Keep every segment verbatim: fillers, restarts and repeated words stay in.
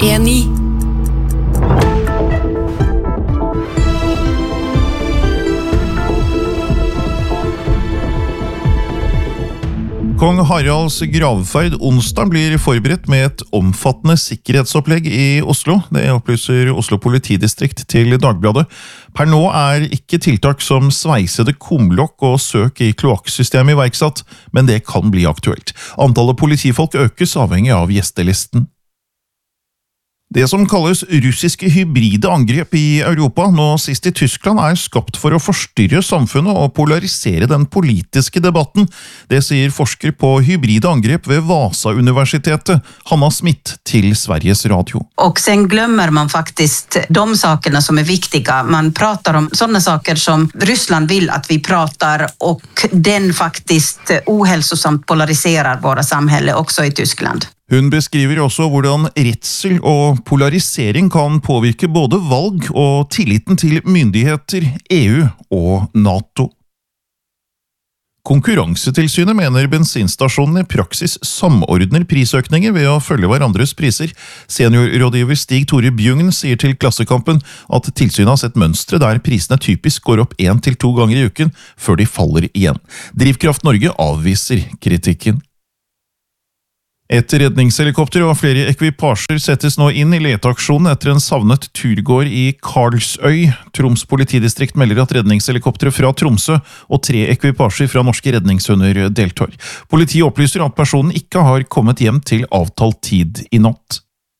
P ni. Kong Haralds gravferd onsdag blir forberedt med et omfattende sikkerhetsopplegg i Oslo. Det opplyser Oslo politidistrikt til Dagbladet. Per nå er ikke tiltak som sveisede kumlokk og søk i kloakksystemet iverksatt, men det kan bli aktuelt. Antallet politifolk økes avhengig av gjestelisten. Det som kalles russiske hybride angrep i Europa, nå sist i Tyskland, er skapt for å forstyrre samfunnet og polarisere den politiske debatten. Det sier forsker på hybride angrep ved Vasa-universitetet, Hanna Smith, til Sveriges Radio. Och sen glömmer man faktiskt de sakerna som är viktiga. Man pratar om sådana saker som Ryssland vill att vi pratar, och den faktiskt ohälsosamt polariserar våra samhälle också i Tyskland. Hun beskriver også hvordan redsel og polarisering kan påvirke både valg og tilliten til myndigheter, E U og NATO. Konkurransetilsynet mener bensinstasjonene i praksis samordner prisøkninger ved å følge hverandres priser. Seniorrådgiver Stig Tore Bjugn sier til Klassekampen at tilsynet har sett mønstre der prisene typisk går opp en til to ganger i uken før de faller igjen. Drivkraft Norge avviser kritikken. Et redningshelikopter og flere ekvipasjer settes nå inn i leteaksjonen etter en savnet turgåer i Karlsøy. Troms politidistrikt melder at redningshelikoptere fra Tromsø og tre ekvipasjer fra norske redningshunder deltar. Politiet opplyser at personen ikke har kommet hjem til avtalt tid i natt.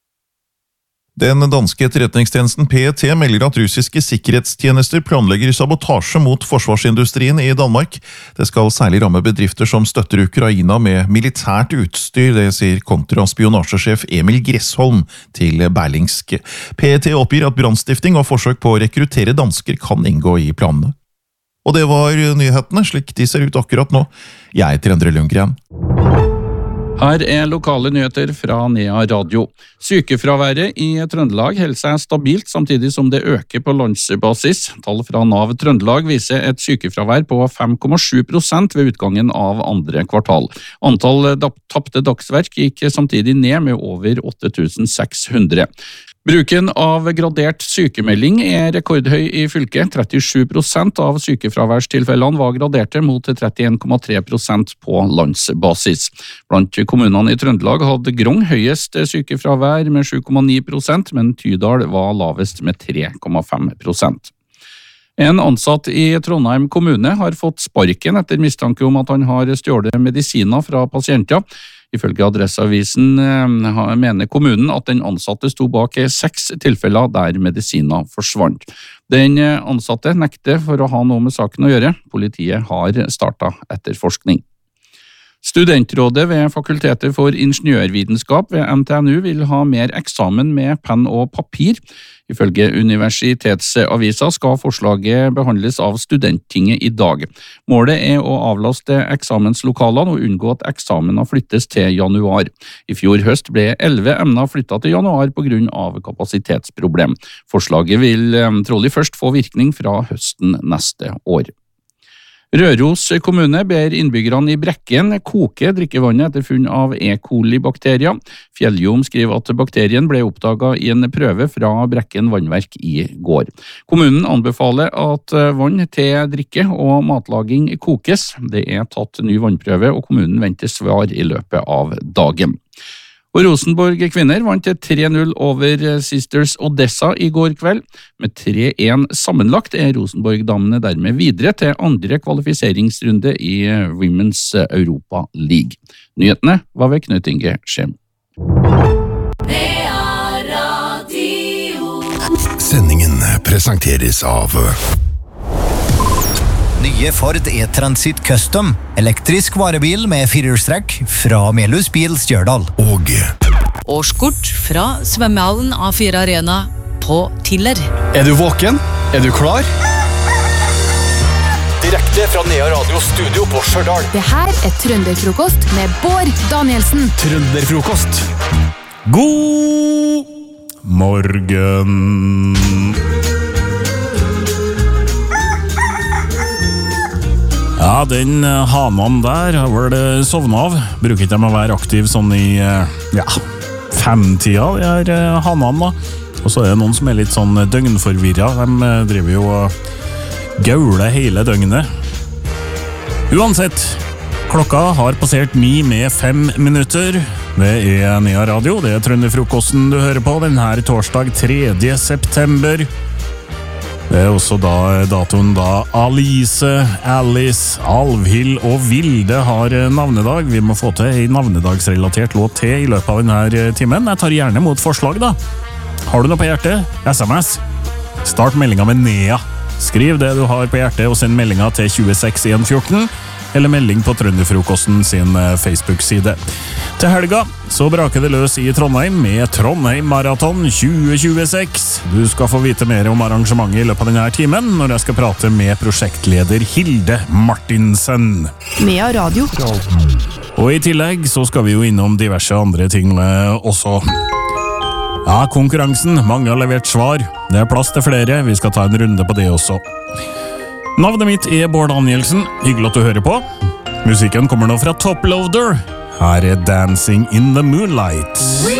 Den danske etterretningstjenesten P E T melder at russiske sikkerhetstjenester planlegger sabotasje mot forsvarsindustrien i Danmark. Det skal særlig ramme bedrifter som støtter Ukraina med militært utstyr, det sier kontraspionasjesjef Emil Gressholm til Berlingske. P E T oppgir at brannstifting og forsøk på å rekruttere dansker kan inngå i planene. Og det var nyhetene, slik de ser ut akkurat nå. Jeg heter Endre Lundgren. Her er lokale nyheter fra Nea Radio. Sykefraværet i Trøndelag holder seg stabilt samtidig som det øker på landsbasis. Tall fra Nav Trøndelag viser et sykefravær på fem komma sju prosent ved utgangen av andre kvartal. Antall tapte dagsverk gikk samtidig ned med over åtte tusen seks hundre. Bruken av gradert sykemelding er rekordhøy i fylket. trettisju prosent av sykefraværstilfellene var graderte mot trettien komma tre prosent på landsbasis. Blant kommunene i Trøndelag hadde Grong høyest sykefravær med sju komma ni prosent, men Tydal var lavest med tre komma fem prosent. En ansatt i Trondheim kommune har fått sparken etter mistanke om at han har stjålet medisiner fra pasienter. Ifølge Adresseavisen mener kommunen at den ansatte sto bak seks tilfeller der medisiner forsvant. Den ansatte nekter for å ha noe med saken å gjøre. Politiet har startet etterforskning. Studentrådet ved Fakultetet for ingeniørvitenskap ved N T N U vil ha mer eksamen med penn og papir. Ifølge Universitetsavisa skal forslaget behandles av Studenttinget i dag. Målet er å avlaste eksamenslokalene og unngå at eksamener flyttes til januar. I fjor høst ble elleve emner flyttet til januar på grunn av kapasitetsproblem. Forslaget vil trolig først få virkning fra høsten neste år. Røros kommune ber innbyggerne i Brekken koke drikkevannet etter funn av E. coli-bakterier. Fjelljom skriver at bakterien ble oppdaget i en prøve fra Brekken vannverk i går. Kommunen anbefaler at vann til drikke og matlaging kokes. Det er tatt ny vannprøve, og kommunen venter svar i løpet av dagen. Og Rosenborg kvinner vant tre null over Sisters Odessa i går kveld. Med tre én sammenlagt er Rosenborg-damene dermed videre til andre kvalifiseringsrunde i Women's Europa League. Nyhetene var ved Knut Inge Skjem. Sendingen presenteres av Nye Ford E-Transit Custom, elektrisk varebil med firehjulstrekk fra Melhus Bil Stjørdal. Og Årskort fra svømmehallen A fire Arena på Tiller. Er du våken? Er du klar? Direkte fra Nea Radio Studio på Stjørdal. Det her er Trønderfrokost med Bård Danielsen. Trønderfrokost. God morgen! Ja, den hanen der har vel sovnet av. Bruker ikke de å være aktiv sånn i, ja, femtida, de her eh, hanene da. Og så er det noen som er litt sånn døgnforvirret. De eh, driver jo og gauler hele døgnet. Uansett, klokka har passert ni med fem minutter. Det er Nea Radio, det er Trønderfrokosten du hører på denne torsdag tredje september. Det er også da datoen da Alice, Alice, Alvhild og Vilde har navnedag. Vi må få til en navnedagsrelatert låt til i løpet av denne timen. Jeg tar gjerne mot forslag da. Har du noe på hjertet? S M S. Start meldinga med Nea. Skriv det du har på hjertet og send meldinga til tjueseks en fjorten, eller melding på Trønderfrokosten sin Facebook-side. Til helga så braker det løs i Trondheim med Trondheim Marathon tjue tjueseks. Du skal få vite mer om arrangementet i løpet av denne timen når jeg skal prate med prosjektleder Hilde Martinsen. Nea Radio. Og i tillegg så skal vi jo innom diverse andre ting også. Ja, konkurransen. Mange har levert svar. Det er plass til flere. Vi skal ta en runde på det også. Navnet mitt er Bård Danielsen. Hyggelig at du hører på. Musikken kommer nå fra Toploader. Her er Dancing in the Moonlight.